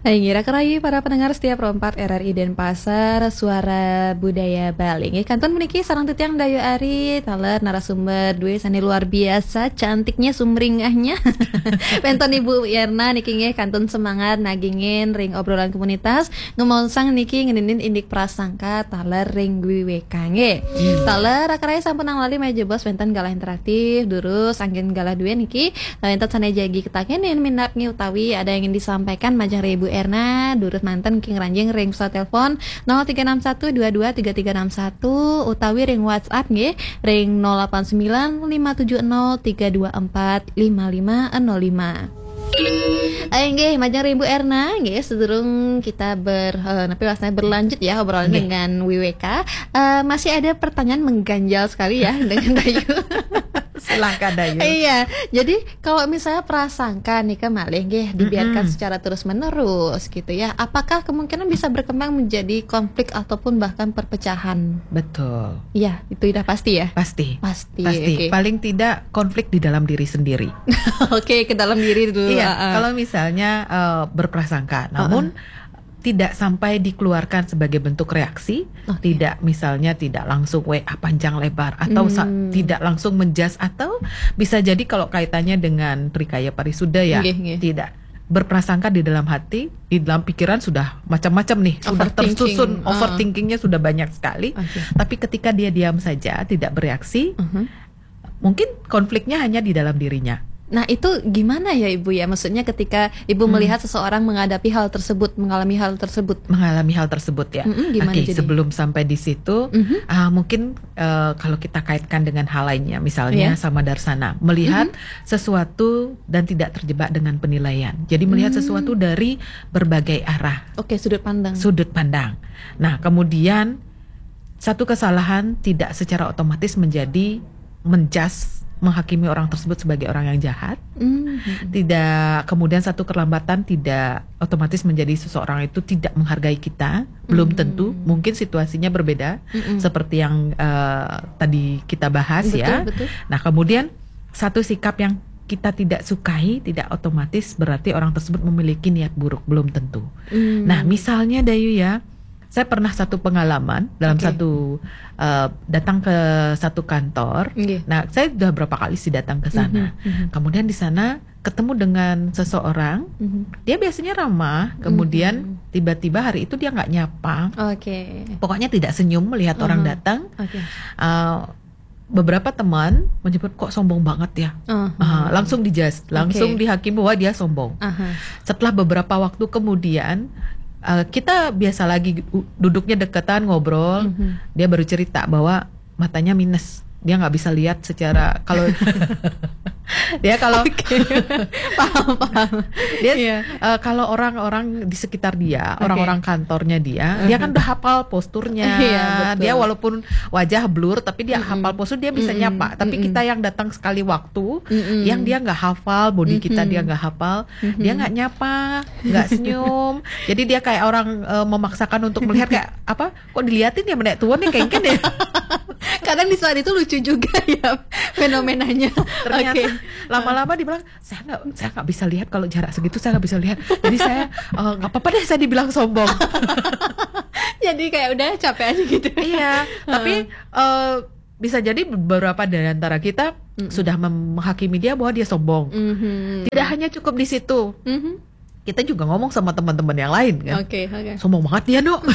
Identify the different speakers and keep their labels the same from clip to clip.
Speaker 1: Hai ngira kerai para pendengar setiap Pro 4 RRI Denpasar, Suara Budaya Bali. Nggih kantun meniki sareng titiang Dayu Ari, taler narasumber due sani luar biasa, cantiknya sumringahnya. Penton Ibu Yerna niki nggih kantun semangat nagingin ring obrolan komunitas, ngemonsang niki ngeninin indik prasangka taler ring WWK nggih. Taler kerai sampun nang lali meja bos penton galah interaktif, durus angin galah due niki, entet sane jagi ketakenin minat utawi ada yang ingin disampaikan majang Ibu Erna durut manten king ranjing ring pesawat telepon 0361223361 utawi ring WhatsApp nggih ring 089573245505. Ayo nggih majang Ibu Erna nggih sedurung kita berlanjut ya obrolan dengan WWK. Masih ada pertanyaan mengganjal sekali ya dengan Dayu.
Speaker 2: Silakan Dayu.
Speaker 1: Iya, jadi kalau misalnya prasangka nih malih nggih dibiarkan secara terus menerus gitu ya, apakah kemungkinan bisa berkembang menjadi konflik ataupun bahkan perpecahan?
Speaker 2: Betul.
Speaker 1: Iya, itu udah pasti ya.
Speaker 2: Pasti.
Speaker 1: Okay.
Speaker 2: Paling tidak konflik di dalam diri sendiri.
Speaker 1: Oke, ke dalam diri dulu.
Speaker 2: Iya. Kalau misalnya berprasangka, namun tidak sampai dikeluarkan sebagai bentuk reaksi, tidak misalnya tidak langsung WA panjang lebar atau tidak langsung menjas, atau bisa jadi kalau kaitannya dengan trikaya parisuda ya, tidak berprasangka di dalam hati, di dalam pikiran sudah macam-macam nih, sudah tersusun, overthinkingnya sudah banyak sekali. Tapi ketika dia diam saja, tidak bereaksi, mungkin konfliknya hanya di dalam dirinya.
Speaker 1: Nah itu gimana ya Ibu ya? Maksudnya ketika Ibu melihat seseorang mengalami hal tersebut ya. Gimana
Speaker 2: Oke,
Speaker 1: jadi?
Speaker 2: sebelum sampai di situ, mungkin kalau kita kaitkan dengan hal lainnya, misalnya sama Darsana, melihat sesuatu dan tidak terjebak dengan penilaian. Jadi melihat sesuatu dari berbagai arah.
Speaker 1: Oke, sudut pandang.
Speaker 2: Nah, kemudian satu kesalahan tidak secara otomatis menjadi menghakimi orang tersebut sebagai orang yang jahat. Tidak, kemudian satu kelambatan tidak otomatis menjadi seseorang itu tidak menghargai kita. Belum tentu, mungkin situasinya berbeda seperti yang tadi kita bahas. Betul. Nah, kemudian satu sikap yang kita tidak sukai tidak otomatis berarti orang tersebut memiliki niat buruk, belum tentu. Nah, misalnya Dayu ya, saya pernah satu pengalaman dalam datang ke satu kantor. Nah, saya sudah berapa kali sih datang ke sana. Kemudian di sana ketemu dengan seseorang, dia biasanya ramah. Kemudian tiba-tiba hari itu dia nggak nyapa. Pokoknya tidak senyum melihat orang datang. Beberapa teman menyebut kok sombong banget ya. Langsung dijudge, langsung dihakimi bahwa dia sombong. Setelah beberapa waktu kemudian, kita biasa lagi duduknya deketan ngobrol, dia baru cerita bahwa matanya minus, dia nggak bisa lihat secara paham. Dia kalau orang-orang di sekitar dia, orang-orang kantornya dia kan udah hafal posturnya. Dia walaupun wajah blur, tapi dia hafal postur, dia bisa nyapa. Tapi kita yang datang sekali waktu, yang dia nggak hafal body kita, dia nggak hafal, dia nggak nyapa, nggak senyum. Jadi dia kayak orang memaksakan untuk melihat kayak apa? Kok diliatin ya menek tua nih kayaknya deh.
Speaker 1: Kadang di saat itu lucu juga ya fenomenanya.
Speaker 2: Ternyata lama-lama dibilang saya nggak bisa lihat kalau jarak segitu, saya nggak bisa lihat. Jadi saya nggak apa-apa deh saya dibilang sombong.
Speaker 1: Jadi kayak udah capek aja gitu.
Speaker 2: Iya, tapi bisa jadi beberapa dari antara kita sudah menghakimi dia bahwa dia sombong. Tidak hanya cukup di situ. Kita juga ngomong sama teman-teman yang lain kan. Sombong banget dia, Dok.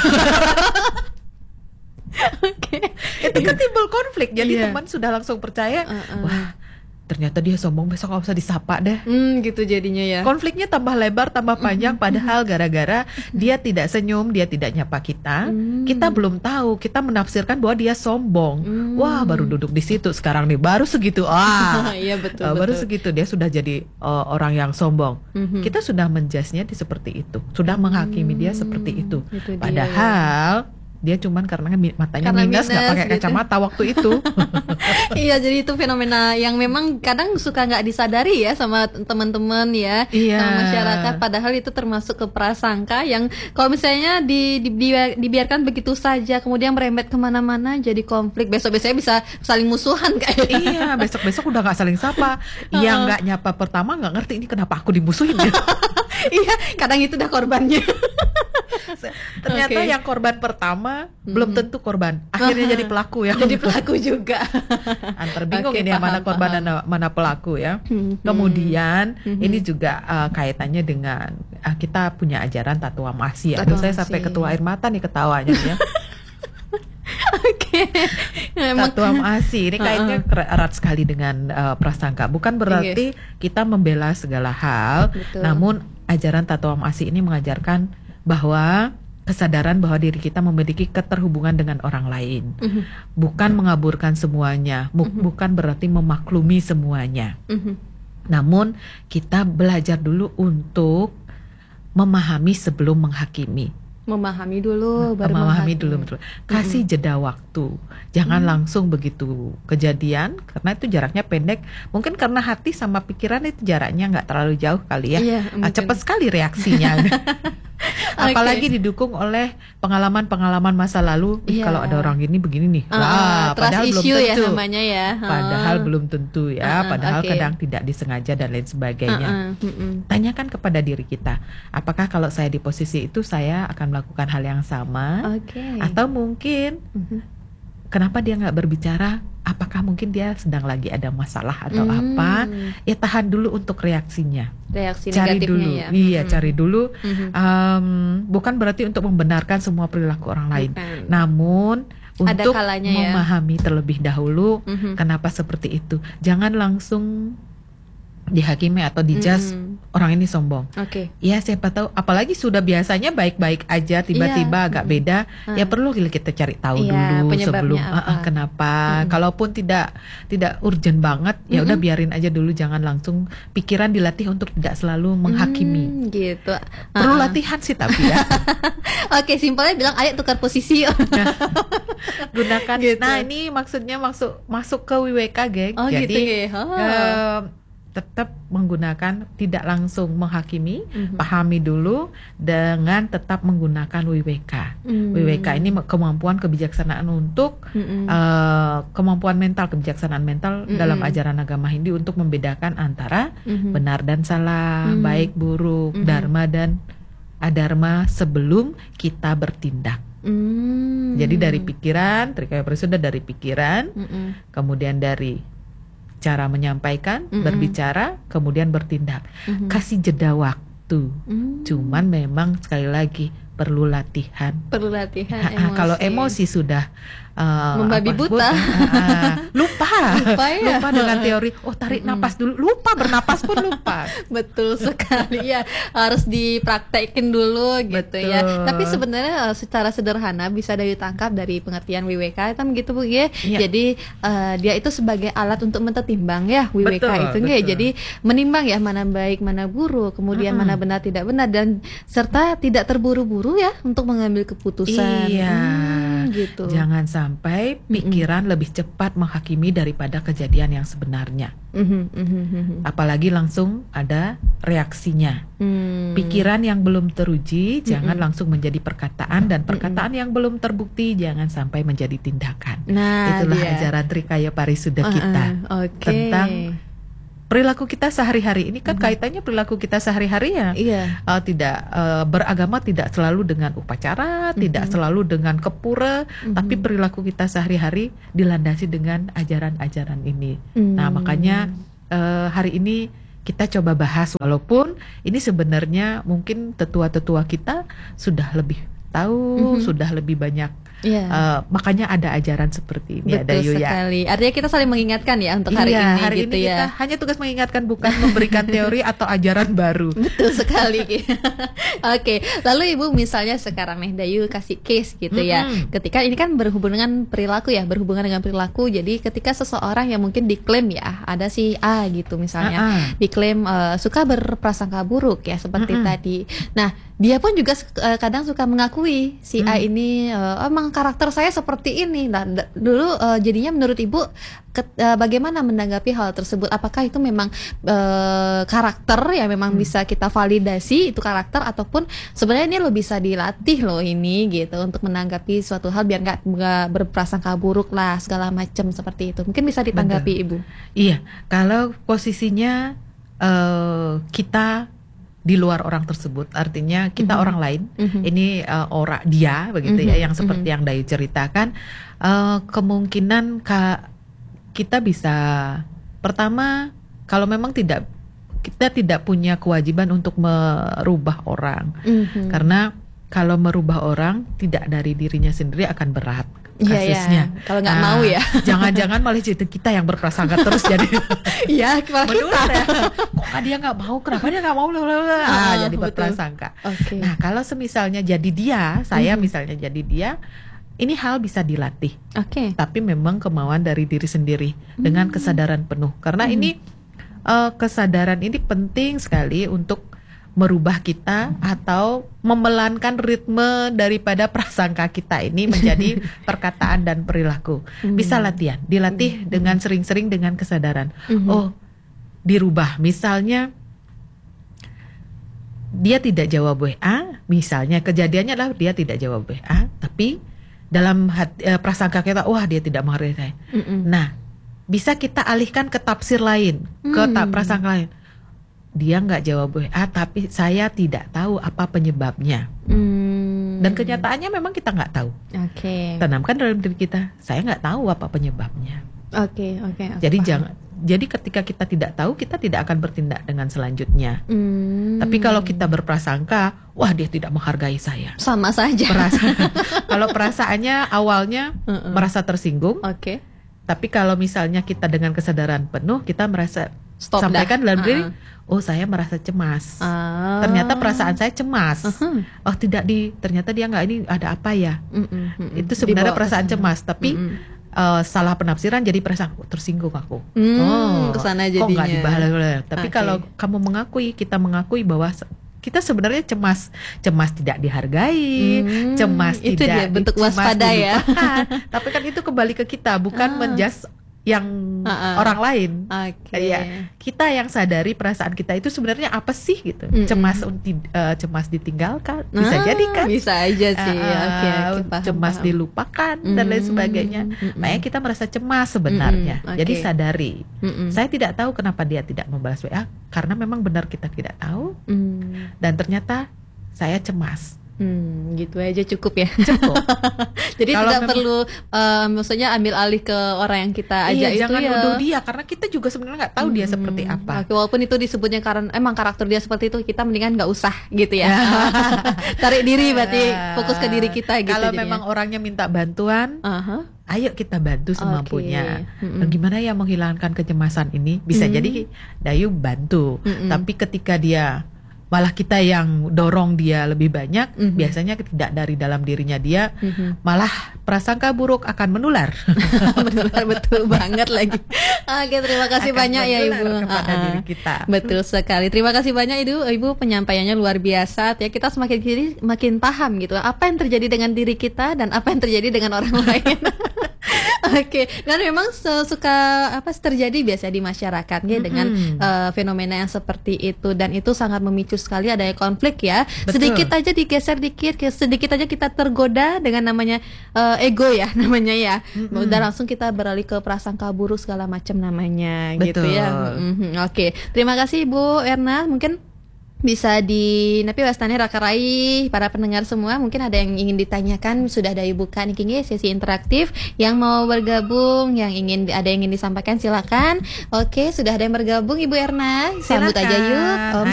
Speaker 2: Itu kan timbul konflik. Jadi teman sudah langsung percaya, wah ternyata dia sombong, besok gak usah disapa deh.
Speaker 1: Gitu jadinya ya.
Speaker 2: Konfliknya tambah lebar, tambah panjang. Padahal gara-gara dia tidak senyum, dia tidak nyapa kita, kita belum tahu, kita menafsirkan bahwa dia sombong. Wah, baru duduk di situ sekarang nih, baru segitu.
Speaker 1: Iya betul.
Speaker 2: Baru segitu dia sudah jadi orang yang sombong. Kita sudah menjudge-nya seperti itu, sudah menghakimi dia seperti itu. Padahal dia cuman karena matanya minus, nggak pakai kacamata waktu itu.
Speaker 1: Iya, jadi itu fenomena yang memang kadang suka nggak disadari ya sama teman-teman ya, sama masyarakat. Padahal itu termasuk ke prasangka yang kalau misalnya dibiarkan begitu saja, kemudian merembet kemana-mana jadi konflik. Besok-besoknya bisa saling musuhan kayak.
Speaker 2: Iya, besok-besok udah nggak saling sapa. Yang nggak nyapa pertama nggak ngerti ini kenapa aku dimusuhin ya.
Speaker 1: Iya, kadang itu udah korbannya.
Speaker 2: Ternyata yang korban pertama belum tentu korban, akhirnya jadi pelaku ya.
Speaker 1: Jadi pelaku juga.
Speaker 2: Antar bingung ini yang mana korban dan mana pelaku ya. Kemudian ini juga kaitannya dengan kita punya ajaran Tatuamasi ya. Aduh, saya sampai ketua air mata nih ketawanya ya.
Speaker 1: Oke.
Speaker 2: Tatuamasi ini kayaknya erat sekali dengan prasangka. Bukan berarti kita membela segala hal, namun ajaran Tatuamasi ini mengajarkan bahwa kesadaran bahwa diri kita memiliki keterhubungan dengan orang lain, bukan mengaburkan semuanya, bukan berarti memaklumi semuanya. Namun kita belajar dulu untuk memahami sebelum menghakimi.
Speaker 1: Memahami dulu, baru
Speaker 2: memahami dulu, betul. Kasih jeda waktu, jangan langsung begitu kejadian, karena itu jaraknya pendek. Mungkin karena hati sama pikiran itu jaraknya nggak terlalu jauh kali ya. Cepat sekali reaksinya. Apalagi didukung oleh pengalaman-pengalaman masa lalu. Kalau ada orang ini begini nih, padahal belum tentu
Speaker 1: ya namanya ya.
Speaker 2: Padahal belum tentu ya. Padahal kadang tidak disengaja dan lain sebagainya. Tanyakan kepada diri kita, apakah kalau saya di posisi itu saya akan melakukan hal yang sama? Atau mungkin kenapa dia nggak berbicara? Apakah mungkin dia sedang lagi ada masalah atau apa? Ya tahan dulu untuk reaksinya.
Speaker 1: Reaksi
Speaker 2: cari
Speaker 1: negatifnya
Speaker 2: dulu,
Speaker 1: ya.
Speaker 2: Iya cari dulu. Bukan berarti untuk membenarkan semua perilaku orang lain, namun untuk memahami terlebih dahulu kenapa seperti itu. Jangan langsung dihakimi atau dijudge orang ini sombong. Ya siapa tahu, apalagi sudah biasanya baik-baik aja, tiba-tiba agak beda, ya perlu kita cari tahu dulu sebelum kenapa. Kalaupun tidak urgent banget, ya udah biarin aja dulu, jangan langsung pikiran dilatih untuk tidak selalu menghakimi.
Speaker 1: Gitu.
Speaker 2: Perlu latihan sih tapi ya.
Speaker 1: Simpelnya bilang ayo tukar posisi.
Speaker 2: Gunakan. Gitu. Nah, ini maksudnya masuk ke WWK, geng. Jadi tetap menggunakan, tidak langsung menghakimi, pahami dulu dengan tetap menggunakan WWK. WWK ini kemampuan kebijaksanaan untuk kemampuan mental, kebijaksanaan mental dalam ajaran agama Hindu untuk membedakan antara benar dan salah, baik buruk, dharma dan adharma sebelum kita bertindak. Jadi dari pikiran, Trikaya Parisuddha dari pikiran, kemudian dari cara menyampaikan, berbicara, kemudian bertindak. Kasih jeda waktu. Cuman memang sekali lagi perlu latihan.
Speaker 1: Emosi.
Speaker 2: Kalau emosi sudah
Speaker 1: membabi buta,
Speaker 2: lupa dengan teori. Tarik napas dulu, lupa bernapas pun lupa.
Speaker 1: Betul sekali ya, harus dipraktekin dulu gitu. Ya. Tapi sebenarnya secara sederhana bisa ditangkap dari pengertian WWK kan gitu Bu ya. Jadi dia itu sebagai alat untuk mentetimbang ya WWK itu ya. Jadi menimbang ya mana baik mana buruk, kemudian mana benar tidak benar, dan serta tidak terburu-buru ya untuk mengambil keputusan. Gitu.
Speaker 2: Jangan sampai pikiran lebih cepat menghakimi daripada kejadian yang sebenarnya. Apalagi langsung ada reaksinya. Pikiran yang belum teruji jangan langsung menjadi perkataan, dan perkataan yang belum terbukti jangan sampai menjadi tindakan. Itulah ajaran Trikaya Parisuddha kita tentang perilaku kita sehari-hari. Ini kan kaitannya perilaku kita sehari-hari ya. Tidak beragama tidak selalu dengan upacara, tidak selalu dengan kepura, tapi perilaku kita sehari-hari dilandasi dengan ajaran-ajaran ini. Nah, makanya hari ini kita coba bahas, walaupun ini sebenarnya mungkin tetua-tetua kita sudah lebih tahu, sudah lebih banyak. Makanya ada ajaran seperti ini.
Speaker 1: Betul sekali. Artinya kita saling mengingatkan ya untuk hari ini.
Speaker 2: Hari
Speaker 1: gitu
Speaker 2: ini
Speaker 1: ya.
Speaker 2: Kita hanya tugas mengingatkan, bukan memberikan teori atau ajaran baru.
Speaker 1: Betul sekali. Oke, lalu Ibu misalnya sekarang nih Dayu kasih case gitu ya. Ketika ini kan berhubungan dengan perilaku ya, jadi ketika seseorang yang mungkin diklaim ya, ada si A gitu misalnya, diklaim suka berprasangka buruk ya seperti tadi. Nah, dia pun juga kadang suka mengakui si A ini emang karakter saya seperti ini. Nah, dulu jadinya menurut Ibu bagaimana menanggapi hal tersebut? Apakah itu memang karakter yang memang bisa kita validasi itu karakter, ataupun sebenarnya ini lo bisa dilatih loh ini gitu untuk menanggapi suatu hal biar nggak berprasangka buruk lah segala macam seperti itu. Mungkin bisa ditanggapi Ibu.
Speaker 2: Iya, kalau posisinya kita di luar orang tersebut, artinya kita orang lain, ini orang dia begitu ya, yang seperti yang Dayu ceritakan, kemungkinan kita bisa, pertama kalau memang kita tidak punya kewajiban untuk merubah orang, karena kalau merubah orang tidak dari dirinya sendiri akan berat kasusnya.
Speaker 1: Iya. Kalau nggak mau ya.
Speaker 2: Jangan-jangan malah kita yang berprasangka terus jadi.
Speaker 1: Iya, kepala kita.
Speaker 2: Ya. Kok dia nggak mau? Kenapa dia nggak mau? Jadi berprasangka.
Speaker 1: Okay.
Speaker 2: Nah, kalau semisalnya jadi dia, saya misalnya jadi dia, ini hal bisa dilatih. Tapi memang kemauan dari diri sendiri dengan kesadaran penuh. Karena ini kesadaran ini penting sekali untuk merubah kita atau memelankan ritme daripada prasangka kita ini menjadi perkataan dan perilaku. Bisa latihan, dilatih dengan sering-sering dengan kesadaran. Oh, dirubah. Misalnya dia tidak jawab WA, misalnya kejadiannya adalah dia tidak jawab WA, tapi dalam prasangka kita, wah dia tidak menghargai saya. Nah, bisa kita alihkan ke tafsir lain, ke prasangka lain. Dia nggak jawab WA, tapi saya tidak tahu apa penyebabnya. Dan kenyataannya memang kita nggak tahu. Tanamkan dalam diri kita, saya nggak tahu apa penyebabnya. Jadi ketika kita tidak tahu, kita tidak akan bertindak dengan selanjutnya. Tapi kalau kita berprasangka, wah dia tidak menghargai saya.
Speaker 1: Sama saja.
Speaker 2: Kalau perasaannya awalnya merasa tersinggung. Tapi kalau misalnya kita dengan kesadaran penuh, kita merasa sampaikan dalam diri, oh saya merasa cemas. Ternyata perasaan saya cemas. Oh ternyata dia nggak, ini ada apa ya? Itu sebenarnya perasaan cemas, tapi salah penafsiran jadi perasaan tersinggung aku.
Speaker 1: Kesana jadinya.
Speaker 2: Kok nggak dibahas? Tapi kalau kamu kita mengakui bahwa kita sebenarnya cemas tidak dihargai, cemas
Speaker 1: itu
Speaker 2: tidak
Speaker 1: dia bentuk waspada ya.
Speaker 2: Tapi kan itu kembali ke kita, bukan menjas yang orang lain. Ya, kita yang sadari perasaan kita itu sebenarnya apa sih gitu. Cemas ditinggalkan, bisa jadi kan?
Speaker 1: Bisa aja sih.
Speaker 2: Cemas dilupakan dan lain sebagainya. Makanya kita merasa cemas sebenarnya. Jadi sadari. Saya tidak tahu kenapa dia tidak membalas WA, karena memang benar kita tidak tahu. Dan ternyata saya cemas.
Speaker 1: Gitu aja cukup ya.
Speaker 2: Cukup.
Speaker 1: Jadi kalau tidak perlu maksudnya ambil alih ke orang yang kita ajak itu
Speaker 2: jangan
Speaker 1: ya.
Speaker 2: nuduh dia, karena kita juga sebenarnya nggak tahu dia seperti apa.
Speaker 1: Walaupun itu disebutnya karena emang karakter dia seperti itu, kita mendingan nggak usah gitu ya. Tarik diri, berarti fokus ke diri kita gitu.
Speaker 2: Kalau memang orangnya minta bantuan, ayo kita bantu semampunya. Gimana ya menghilangkan kecemasan ini? Bisa jadi Dayu bantu. Tapi ketika dia malah kita yang dorong dia lebih banyak, biasanya tidak dari dalam dirinya dia, malah prasangka buruk akan menular.
Speaker 1: Menular, betul banget lagi. Terima kasih
Speaker 2: akan
Speaker 1: banyak ya Ibu.
Speaker 2: Kepada diri kita.
Speaker 1: Betul sekali. Terima kasih banyak Ibu penyampaiannya luar biasa. Ya, kita semakin paham gitu apa yang terjadi dengan diri kita dan apa yang terjadi dengan orang lain. Dan memang suka terjadi biasa di masyarakat ya dengan fenomena yang seperti itu, dan itu sangat memicu sekali adanya konflik ya. Betul. Sedikit aja digeser sedikit aja kita tergoda dengan namanya ego ya namanya ya. Udah langsung kita beralih ke prasangka buruk segala macam namanya.
Speaker 2: Betul.
Speaker 1: Gitu ya. Terima kasih Ibu Erna. Mungkin bisa di napi wastane rakarai para pendengar semua, mungkin ada yang ingin ditanyakan, sudah ada buka nih sesi interaktif yang mau bergabung, yang ingin disampaikan silakan. Sudah ada yang bergabung Ibu Erna, sambut aja yuk.